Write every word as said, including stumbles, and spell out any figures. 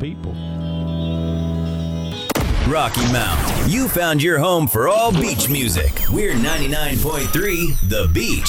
people. Rocky Mount, you found your home for all beach music. We're ninety-nine point three The Beach.